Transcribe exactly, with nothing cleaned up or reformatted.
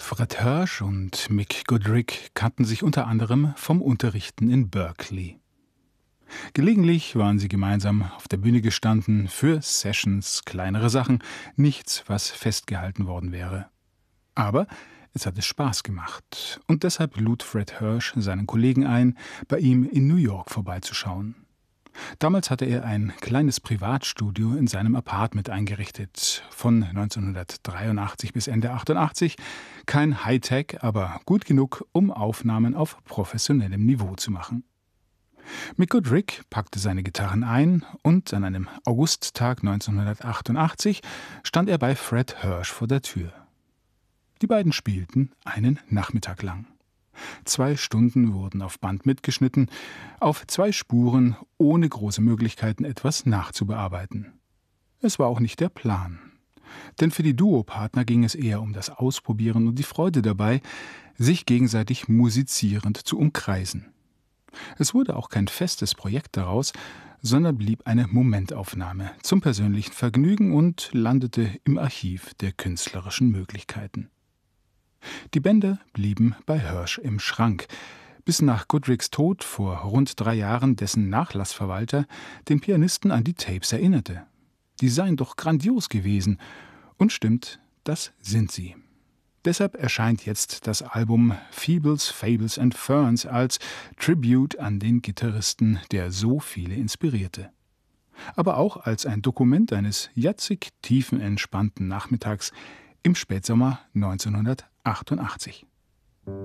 Fred Hersch und Mick Goodrick kannten sich unter anderem vom Unterrichten in Berkeley. Gelegentlich waren sie gemeinsam auf der Bühne gestanden für Sessions, kleinere Sachen, nichts, was festgehalten worden wäre. Aber es hatte Spaß gemacht und deshalb lud Fred Hersch seinen Kollegen ein, bei ihm in New York vorbeizuschauen. Damals hatte er ein kleines Privatstudio in seinem Apartment eingerichtet, von neunzehnhundertdreiundachtzig bis Ende achtundachtzig. Kein Hightech, aber gut genug, um Aufnahmen auf professionellem Niveau zu machen. Mick Goodrick packte seine Gitarren ein und an einem Augusttag neunzehnhundertachtundachtzig stand er bei Fred Hersch vor der Tür. Die beiden spielten einen Nachmittag lang. Zwei Stunden wurden auf Band mitgeschnitten, auf zwei Spuren, ohne große Möglichkeiten, etwas nachzubearbeiten. Es war auch nicht der Plan. Denn für die Duopartner ging es eher um das Ausprobieren und die Freude dabei, sich gegenseitig musizierend zu umkreisen. Es wurde auch kein festes Projekt daraus, sondern blieb eine Momentaufnahme zum persönlichen Vergnügen und landete im Archiv der künstlerischen Möglichkeiten. Die Bänder blieben bei Hersch im Schrank, bis nach Goodricks Tod vor rund drei Jahren dessen Nachlassverwalter den Pianisten an die Tapes erinnerte. Die seien doch grandios gewesen. Und stimmt, das sind sie. Deshalb erscheint jetzt das Album Feebles, Fables and Ferns als Tribute an den Gitarristen, der so viele inspirierte. Aber auch als ein Dokument eines jatzig tiefenentspannten Nachmittags im Spätsommer neunzehnhundertachtundachtzig.